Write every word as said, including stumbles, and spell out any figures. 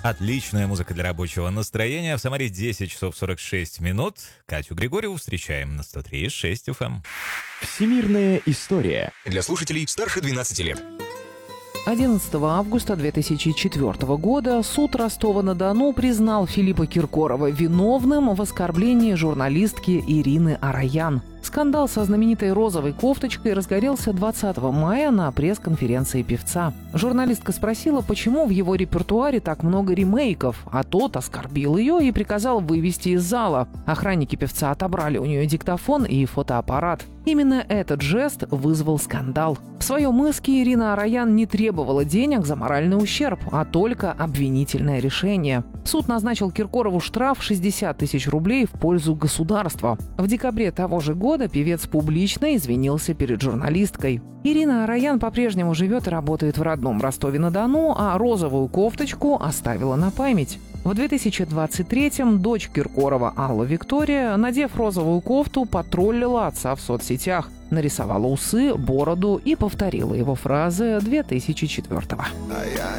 Отличная музыка для рабочего настроения. В Самаре десять часов сорок шесть минут. Катю Григорьеву встречаем на сто три и шесть эф эм. Всемирная история. Для слушателей старше двенадцати лет. одиннадцатого августа две тысячи четвёртого года суд Ростова-на-Дону признал Филиппа Киркорова виновным в оскорблении журналистки Ирины Араян. Скандал со знаменитой розовой кофточкой разгорелся двадцатого мая на пресс-конференции певца. Журналистка спросила, почему в его репертуаре так много ремейков, а тот оскорбил ее и приказал вывести из зала. Охранники певца отобрали у нее диктофон и фотоаппарат. Именно этот жест вызвал скандал. В своем иске Ирина Араян не требовала денег за моральный ущерб, а только обвинительное решение. Суд назначил Киркорову штраф шестьдесят тысяч рублей в пользу государства. В декабре того же года певец публично извинился перед журналисткой. Ирина Араян по-прежнему живет и работает в родном Ростове-на-Дону, а розовую кофточку оставила на память. В две тысячи двадцать третьем дочь Киркорова Алла Виктория, надев розовую кофту, потроллила отца в соцсетях, нарисовала усы, бороду и повторила его фразы две тысячи четвёртого.